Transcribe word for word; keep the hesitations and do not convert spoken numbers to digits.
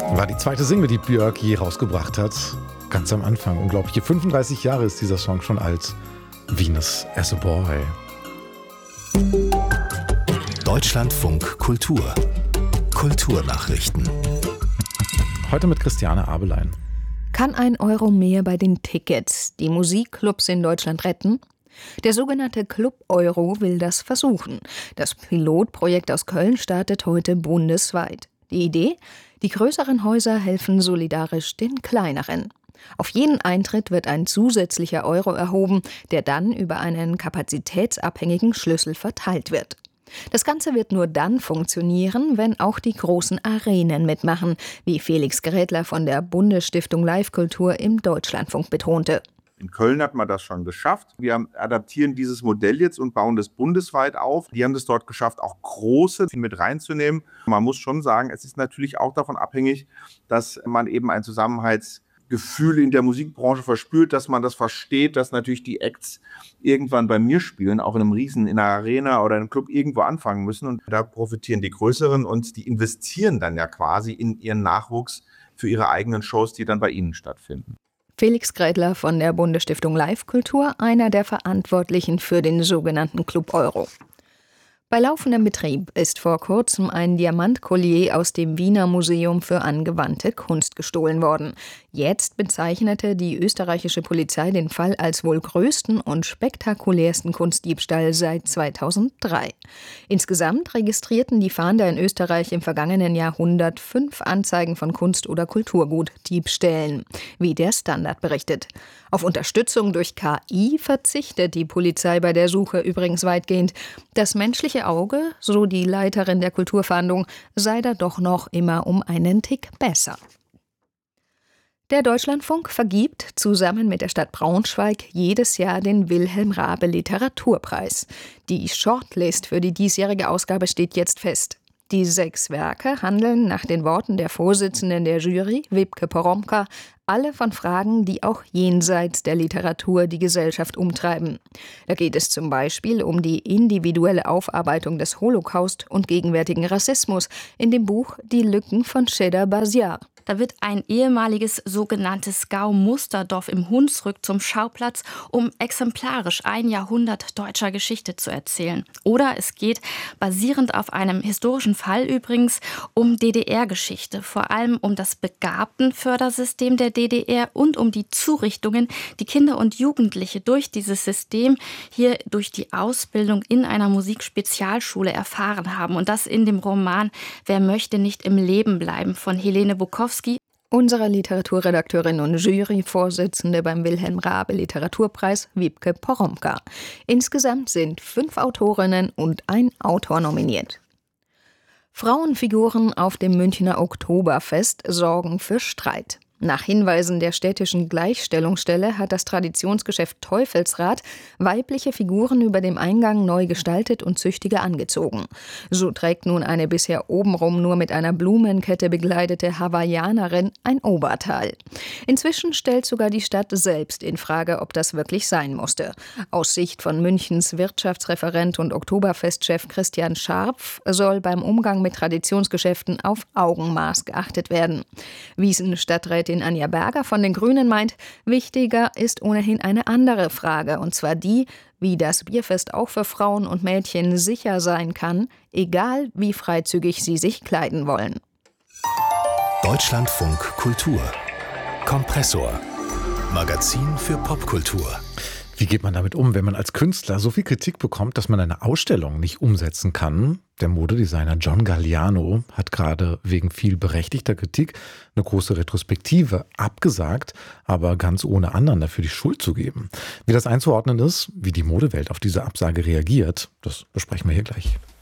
War die zweite Single, die Björk je rausgebracht hat. Ganz am Anfang. Unglaubliche fünfunddreißig Jahre ist dieser Song schon alt. Venus as a Boy. Deutschlandfunk Kultur. Kulturnachrichten. Heute mit Christiane Abelein. Kann ein Euro mehr bei den Tickets die Musikclubs in Deutschland retten? Der sogenannte Club Euro will das versuchen. Das Pilotprojekt aus Köln startet heute bundesweit. Die Idee? Die größeren Häuser helfen solidarisch den kleineren. Auf jeden Eintritt wird ein zusätzlicher Euro erhoben, der dann über einen kapazitätsabhängigen Schlüssel verteilt wird. Das Ganze wird nur dann funktionieren, wenn auch die großen Arenen mitmachen, wie Felix Grädler von der Bundesstiftung Live-Kultur im Deutschlandfunk betonte. In Köln hat man das schon geschafft. Wir adaptieren dieses Modell jetzt und bauen das bundesweit auf. Die haben es dort geschafft, auch große mit reinzunehmen. Man muss schon sagen, es ist natürlich auch davon abhängig, dass man eben ein Zusammenhaltsgefühl in der Musikbranche verspürt, dass man das versteht, dass natürlich die Acts irgendwann bei mir spielen, auch in einem Riesen, in einer Arena oder einem Club irgendwo anfangen müssen. Und da profitieren die Größeren und die investieren dann ja quasi in ihren Nachwuchs für ihre eigenen Shows, die dann bei ihnen stattfinden. Felix Grädler von der Bundesstiftung Live-Kultur, einer der Verantwortlichen für den sogenannten Club Euro. Bei laufendem Betrieb ist vor kurzem ein Diamantkollier aus dem Wiener Museum für angewandte Kunst gestohlen worden. Jetzt bezeichnete die österreichische Polizei den Fall als wohl größten und spektakulärsten Kunstdiebstahl seit zweitausenddrei. Insgesamt registrierten die Fahnder in Österreich im vergangenen Jahr hundertfünf Anzeigen von Kunst- oder Kulturgutdiebstählen, wie der Standard berichtet. Auf Unterstützung durch K I verzichtet die Polizei bei der Suche übrigens weitgehend. Das menschliche Auge, so die Leiterin der Kulturfahndung, sei da doch noch immer um einen Tick besser. Der Deutschlandfunk vergibt zusammen mit der Stadt Braunschweig jedes Jahr den Wilhelm-Raabe-Literaturpreis. Die Shortlist für die diesjährige Ausgabe steht jetzt fest. Die sechs Werke handeln nach den Worten der Vorsitzenden der Jury, Wiebke Poromka, alle von Fragen, die auch jenseits der Literatur die Gesellschaft umtreiben. Da geht es zum Beispiel um die individuelle Aufarbeitung des Holocaust und gegenwärtigen Rassismus in dem Buch Die Lücken von Cheddar Baziar. Da wird ein ehemaliges sogenanntes Gau-Musterdorf im Hunsrück zum Schauplatz, um exemplarisch ein Jahrhundert deutscher Geschichte zu erzählen. Oder es geht, basierend auf einem historischen Fall übrigens, um D D R-Geschichte, vor allem um das Begabtenfördersystem der D D R und um die Zurichtungen, die Kinder und Jugendliche durch dieses System hier durch die Ausbildung in einer Musikspezialschule erfahren haben. Und das in dem Roman Wer möchte nicht im Leben bleiben von Helene Bukowski. Unsere Literaturredakteurin und Juryvorsitzende beim Wilhelm-Raabe-Literaturpreis, Wiebke Poromka. Insgesamt sind fünf Autorinnen und ein Autor nominiert. Frauenfiguren auf dem Münchner Oktoberfest sorgen für Streit. Nach Hinweisen der städtischen Gleichstellungsstelle hat das Traditionsgeschäft Teufelsrad weibliche Figuren über dem Eingang neu gestaltet und züchtiger angezogen. So trägt nun eine bisher obenrum nur mit einer Blumenkette bekleidete Hawaiianerin ein Oberteil. Inzwischen stellt sogar die Stadt selbst in Frage, ob das wirklich sein musste. Aus Sicht von Münchens Wirtschaftsreferent und Oktoberfestchef Christian Scharpf soll beim Umgang mit Traditionsgeschäften auf Augenmaß geachtet werden. Wiesen-Stadträtin Anja Berger von den Grünen meint, wichtiger ist ohnehin eine andere Frage, und zwar die, wie das Bierfest auch für Frauen und Mädchen sicher sein kann, egal wie freizügig sie sich kleiden wollen. Deutschlandfunk Kultur. Kompressor. Magazin für Popkultur. Wie geht man damit um, wenn man als Künstler so viel Kritik bekommt, dass man eine Ausstellung nicht umsetzen kann? Der Modedesigner John Galliano hat gerade wegen viel berechtigter Kritik eine große Retrospektive abgesagt, aber ganz ohne anderen dafür die Schuld zu geben. Wie das einzuordnen ist, wie die Modewelt auf diese Absage reagiert, das besprechen wir hier gleich.